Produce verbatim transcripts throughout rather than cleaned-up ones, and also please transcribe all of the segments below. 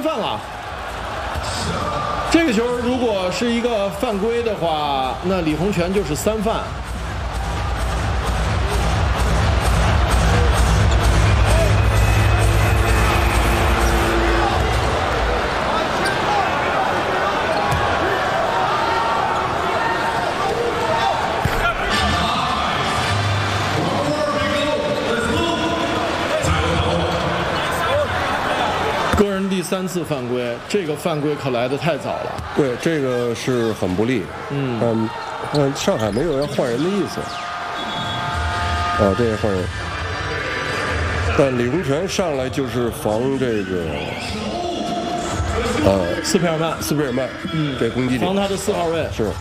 犯了。这个球如果是一个犯规的话，那李洪权就是三犯。个人第三次犯规，这个犯规可来得太早了。 对，这个是很不利。嗯嗯，嗯，上海没有要换人的意思。啊，这个换人。但李洪权上来就是防这个，呃， 斯佩尔曼， 斯佩尔曼，嗯，这攻击点， 防他的四号位是。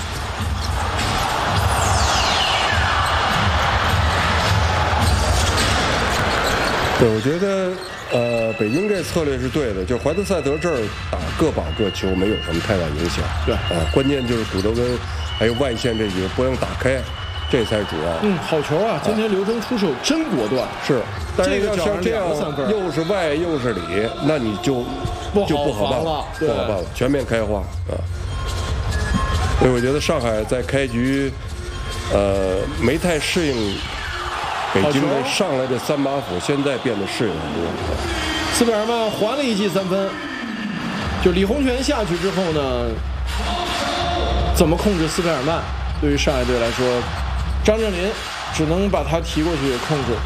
对，我觉得。呃，北京这策略是对的，就怀特塞德这儿打各保各球没有什么太大影响。 对啊，关键就是古德温还有外线这几个不能打开，这才是主要。 嗯，好球啊！今天刘铮出手真果断。 是，但是这个要像这样又是外又是里，那你就就不好办了，不好办了，全面开花啊。所以我觉得上海在开局，呃，没太适应。北京的上来的三把斧，现在变得适应很多。 斯佩尔曼还了一记三分，就李洪权下去之后呢，怎么控制斯佩尔曼？对于上海队来说，张镇麟只能把他提过去控制。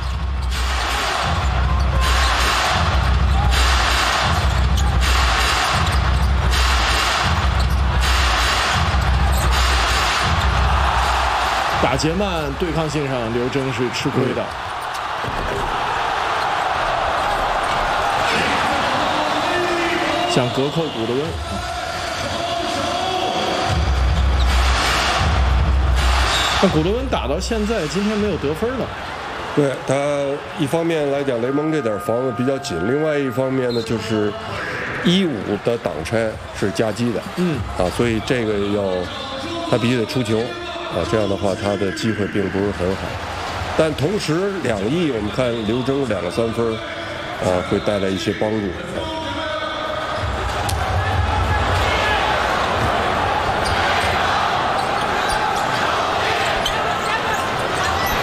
打节慢对抗性上，刘铮是吃亏的。想隔扣古德温，那古德温打到现在，今天没有得分呢。 对他一方面来讲，雷蒙这点防的比较紧，另外一方面呢，就是一五的挡拆是夹击的，嗯啊，所以这个要他必须得出球。啊，这样的话他的机会并不是很好，但同时两翼我们看刘铮两个三分，啊，会带来一些帮助。啊